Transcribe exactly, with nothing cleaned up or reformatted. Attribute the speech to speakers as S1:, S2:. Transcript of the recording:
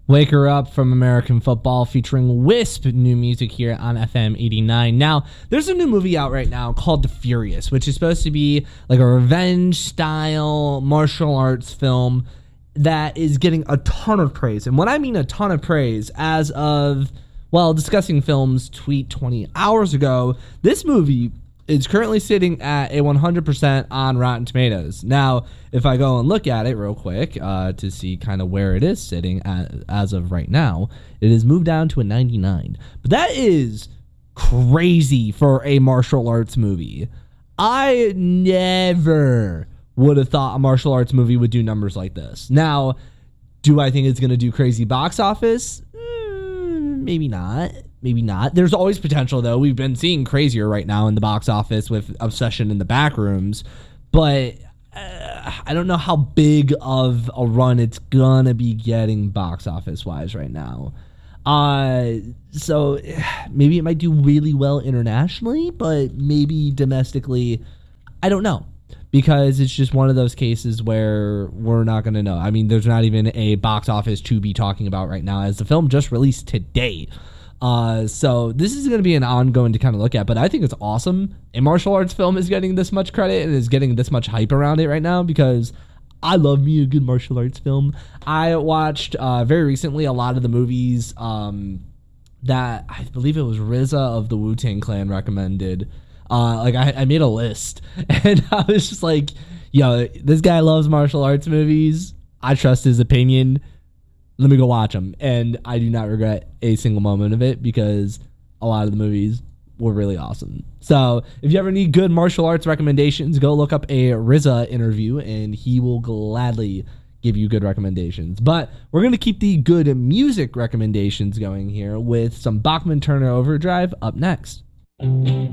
S1: Wake Her Up from American Football featuring Wisp, new music here on F M eighty-nine. Now, there's a new movie out right now called The Furious, which is supposed to be like a revenge-style martial arts film that is getting a ton of praise. And when I mean a ton of praise, as of, well, Discussing Films tweet twenty hours ago, this movie is currently sitting at a one hundred percent on Rotten Tomatoes. Now, if I go and look at it real quick uh, to see kind of where it is sitting at, as of right now, it has moved down to a ninety-nine. But that is crazy for a martial arts movie. I never would have thought a martial arts movie would do numbers like this. Now, do I think it's going to do crazy box office? Mm, maybe not. Maybe not. There's always potential, though. We've been seeing crazier right now in the box office with Obsession in the Backrooms. But uh, I don't know how big of a run it's going to be getting box office-wise right now. Uh, so maybe it might do really well internationally, but maybe domestically, I don't know. Because it's just one of those cases where we're not going to know. I mean, there's not even a box office to be talking about right now, as the film just released today. Uh, so this is going to be an ongoing to kind of look at, but I think it's awesome a martial arts film is getting this much credit and is getting this much hype around it right now, because I love me a good martial arts film. I watched uh, very recently a lot of the movies um, that I believe it was R Z A of the Wu-Tang Clan recommended. Uh, like I, I made a list and I was just like, yo, this guy loves martial arts movies. I trust his opinion. Let me go watch them. And I do not regret a single moment of it, because a lot of the movies were really awesome. So if you ever need good martial arts recommendations, go look up a R Z A interview and he will gladly give you good recommendations. But we're going to keep the good music recommendations going here with some Bachman Turner Overdrive up next.